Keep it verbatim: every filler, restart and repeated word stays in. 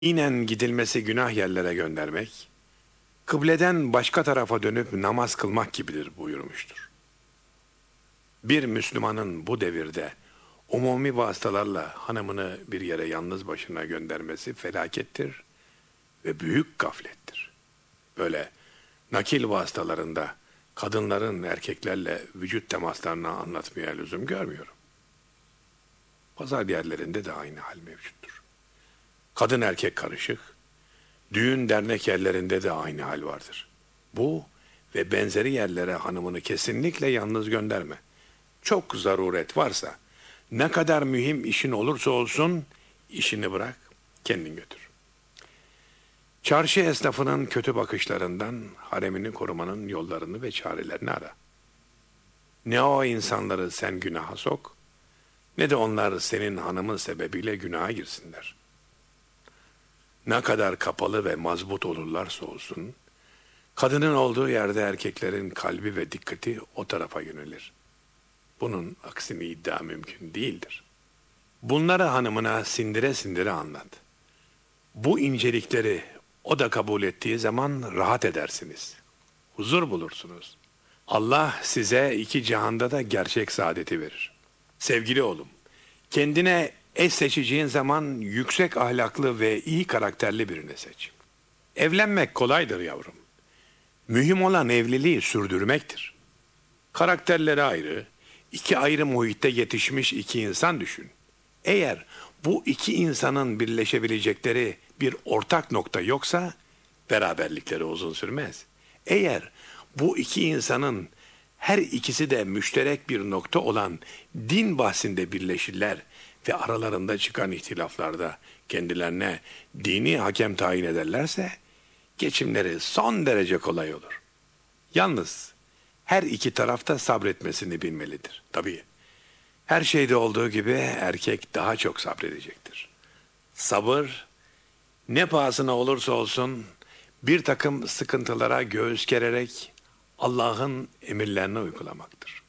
İnen gidilmesi günah yerlere göndermek, kıbleden başka tarafa dönüp namaz kılmak gibidir buyurmuştur. Bir Müslümanın bu devirde umumi vasıtalarla hanımını bir yere yalnız başına göndermesi felakettir ve büyük gaflettir. Böyle nakil vasıtalarında kadınların erkeklerle vücut temaslarını anlatmaya lüzum görmüyorum. Pazar yerlerinde de aynı hal mevcuttur. Kadın erkek karışık, düğün dernek yerlerinde de aynı hal vardır. Bu ve benzeri yerlere hanımını kesinlikle yalnız gönderme. Çok zaruret varsa, ne kadar mühim işin olursa olsun, işini bırak, kendin götür. Çarşı esnafının kötü bakışlarından haremini korumanın yollarını ve çarelerini ara. Ne o insanları sen günaha sok, ne de onlar senin hanımın sebebiyle günaha girsinler. Ne kadar kapalı ve mazbut olurlarsa olsun, kadının olduğu yerde erkeklerin kalbi ve dikkati o tarafa yönelir. Bunun aksini iddia mümkün değildir. Bunları hanımına sindire sindire anlat. Bu incelikleri o da kabul ettiği zaman rahat edersiniz. Huzur bulursunuz. Allah size iki cihanda da gerçek saadeti verir. Sevgili oğlum, kendine eş seçeceğin zaman yüksek ahlaklı ve iyi karakterli birini seç. Evlenmek kolaydır yavrum. Mühim olan evliliği sürdürmektir. Karakterleri ayrı, iki ayrı muhitte yetişmiş iki insan düşün. Eğer bu iki insanın birleşebilecekleri bir ortak nokta yoksa beraberlikleri uzun sürmez. Eğer bu iki insanın her ikisi de müşterek bir nokta olan din bahsinde birleşirler ve aralarında çıkan ihtilaflarda kendilerine dini hakem tayin ederlerse geçimleri son derece kolay olur. Yalnız her iki tarafta sabretmesini bilmelidir. Tabii her şeyde olduğu gibi erkek daha çok sabredecektir. Sabır ne pahasına olursa olsun bir takım sıkıntılara göğüs gererek Allah'ın emirlerini uygulamaktır.